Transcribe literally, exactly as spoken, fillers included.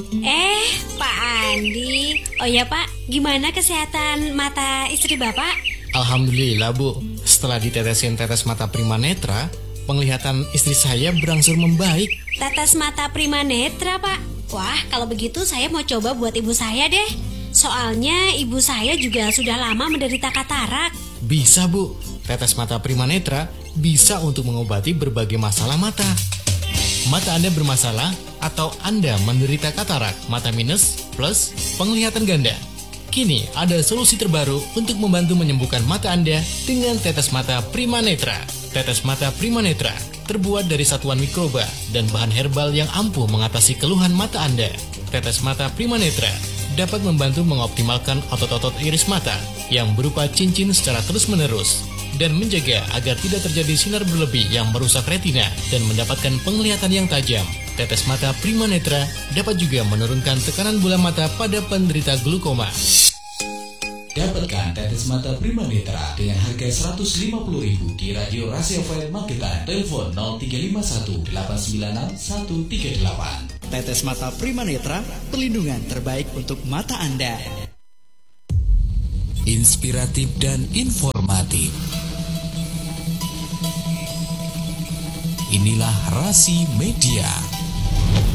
Eh, Pak Andi. Oh ya Pak, gimana kesehatan mata istri Bapak? Alhamdulillah Bu, setelah ditetesin tetes mata Prima Netra, penglihatan istri saya berangsur membaik. Tetes mata Prima Netra Pak? Wah, kalau begitu saya mau coba buat ibu saya deh. Soalnya ibu saya juga sudah lama menderita katarak. Bisa Bu, tetes mata Prima Netra bisa untuk mengobati berbagai masalah mata. Mata Anda bermasalah atau Anda menderita katarak, mata minus, plus, penglihatan ganda. Kini ada solusi terbaru untuk membantu menyembuhkan mata Anda dengan tetes mata Prima Netra. Tetes mata Prima Netra terbuat dari satuan mikroba dan bahan herbal yang ampuh mengatasi keluhan mata Anda. Tetes mata Prima Netra dapat membantu mengoptimalkan otot-otot iris mata yang berupa cincin secara terus-menerus dan menjaga agar tidak terjadi sinar berlebih yang merusak retina dan mendapatkan penglihatan yang tajam. Tetes mata Prima Netra dapat juga menurunkan tekanan bola mata pada penderita glukoma. Dapatkan tetes mata Prima Netra dengan harga seratus lima puluh ribu di Radio Rahasia File Magetan. Telepon nol tiga lima satu delapan sembilan enam satu tiga delapan. Tetes mata Prima Netra, perlindungan terbaik untuk mata Anda. Inspiratif dan informatif. Inilah Rasi Media.